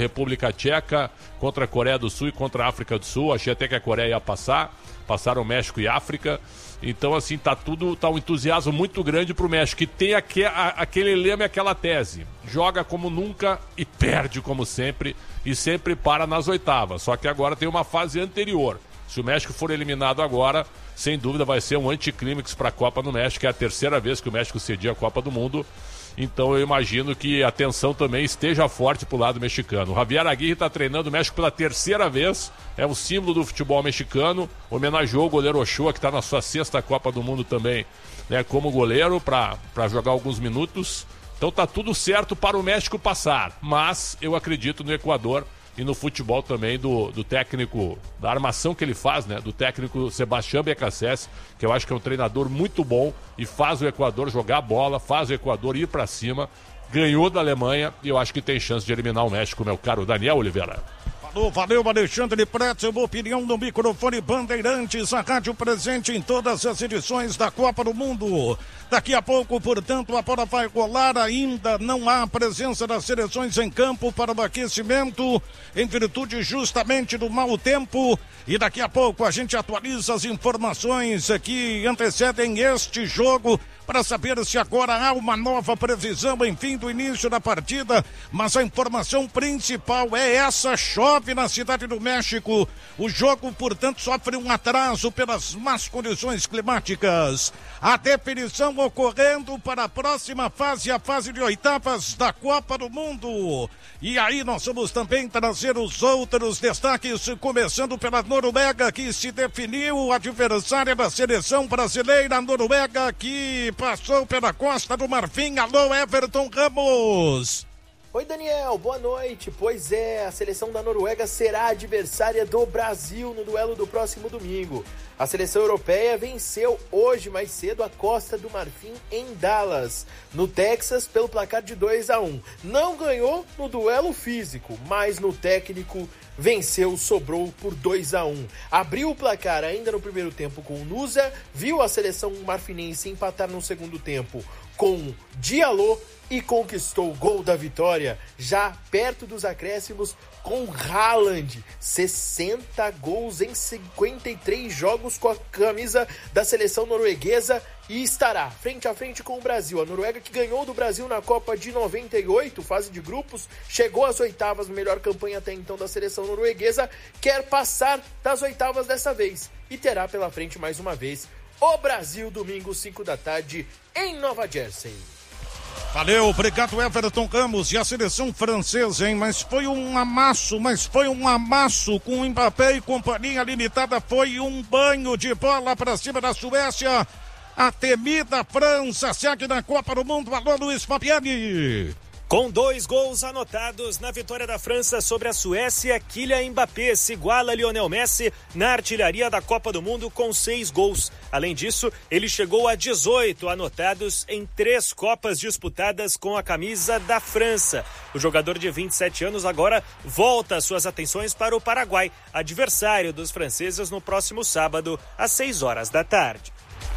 República Tcheca, contra a Coreia do Sul e contra a África do Sul. Achei até que a Coreia ia passar. Passaram México e África. Então, assim, tá um entusiasmo muito grande pro México, que tem aquele lema e aquela tese. Joga como nunca e perde como sempre, e sempre para nas oitavas. Só que agora tem uma fase anterior. Se o México for eliminado agora, sem dúvida vai ser um anticlímax para a Copa do México. É a terceira vez que o México cedia a Copa do Mundo. Então eu imagino que a tensão também esteja forte pro lado mexicano. O Javier Aguirre está treinando o México pela terceira vez. É o símbolo do futebol mexicano. Homenageou o goleiro Ochoa, que está na sua sexta Copa do Mundo também, né, como goleiro, para jogar alguns minutos. Então tá tudo certo para o México passar. Mas eu acredito no Equador e no futebol também do técnico, da armação que ele faz, né? Do técnico Sebastián Becassese, que eu acho que é um treinador muito bom e faz o Equador jogar bola, faz o Equador ir para cima, ganhou da Alemanha e eu acho que tem chance de eliminar o México, meu caro Daniel Oliveira. Valeu, Alexandre Pretzel, opinião no microfone Bandeirantes, a rádio presente em todas as edições da Copa do Mundo. Daqui a pouco, portanto, a bola vai rolar, ainda não há presença das seleções em campo para o aquecimento, em virtude justamente do mau tempo, e daqui a pouco a gente atualiza as informações que antecedem este jogo, para saber se agora há uma nova previsão, enfim, do início da partida, mas a informação principal é essa: chove na Cidade do México. O jogo, portanto, sofre um atraso pelas más condições climáticas. A definição ocorrendo para a próxima fase, a fase de oitavas da Copa do Mundo. E aí nós vamos também trazer os outros destaques, começando pela Noruega, que se definiu adversária da seleção brasileira. A Noruega que passou pela Costa do Marfim. Alô, Everton Ramos. Oi, Daniel, boa noite. Pois é, a seleção da Noruega será adversária do Brasil no duelo do próximo domingo. A seleção europeia venceu hoje mais cedo a Costa do Marfim em Dallas, no Texas, pelo placar de 2-1. Não ganhou no duelo físico, mas no técnico venceu, sobrou por 2-1. Abriu o placar ainda no primeiro tempo com o Nusa, viu a seleção marfinense empatar no segundo tempo com Diallo e conquistou o gol da vitória, já perto dos acréscimos, com Haaland. 60 gols em 53 jogos com a camisa da seleção norueguesa, e estará frente a frente com o Brasil. A Noruega, que ganhou do Brasil na Copa de 98, fase de grupos, chegou às oitavas, melhor campanha até então da seleção norueguesa, quer passar das oitavas dessa vez e terá pela frente mais uma vez o Brasil, domingo, 5 da tarde, em Nova Jersey. Valeu, obrigado, Everton Ramos. E a seleção francesa, hein? Mas foi um amasso com o Mbappé e companhia limitada. Foi um banho de bola para cima da Suécia. A temida França segue na Copa do Mundo. Alô, Luiz Fabiani. Com 2 gols anotados na vitória da França sobre a Suécia, Kylian Mbappé se iguala a Lionel Messi na artilharia da Copa do Mundo com 6 gols. Além disso, ele chegou a 18 anotados em 3 Copas disputadas com a camisa da França. O jogador de 27 anos agora volta suas atenções para o Paraguai, adversário dos franceses, no próximo sábado, às 6 horas da tarde.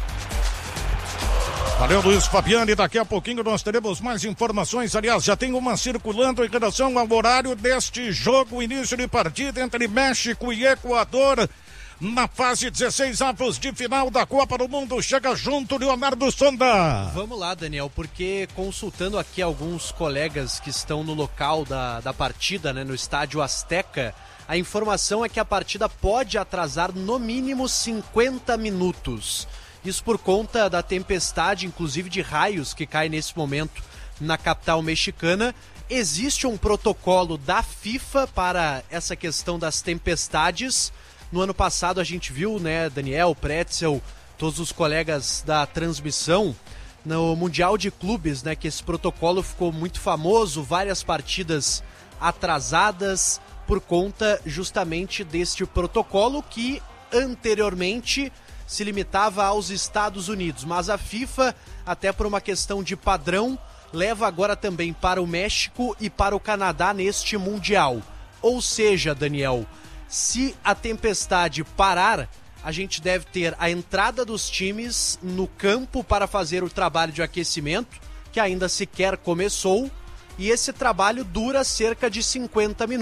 Valeu, Luiz Fabiani. Daqui a pouquinho nós teremos mais informações. Aliás, já tem uma circulando em relação ao horário deste jogo, início de partida entre México e Equador, na fase 16avos de final da Copa do Mundo. Chega junto, Leonardo Sonda. Vamos lá, Daniel, porque consultando aqui alguns colegas que estão no local da partida, né, no estádio Azteca, a informação é que a partida pode atrasar no mínimo 50 minutos. Isso por conta da tempestade, inclusive de raios, que cai nesse momento na capital mexicana. Existe um protocolo da FIFA para essa questão das tempestades. No ano passado a gente viu, né, Daniel, Pretzel, todos os colegas da transmissão, no Mundial de Clubes, né, que esse protocolo ficou muito famoso, várias partidas atrasadas por conta justamente deste protocolo que anteriormente se limitava aos Estados Unidos, mas a FIFA, até por uma questão de padrão, leva agora também para o México e para o Canadá neste Mundial. Ou seja, Daniel, se a tempestade parar, a gente deve ter a entrada dos times no campo para fazer o trabalho de aquecimento, que ainda sequer começou, e esse trabalho dura cerca de 50 minutos.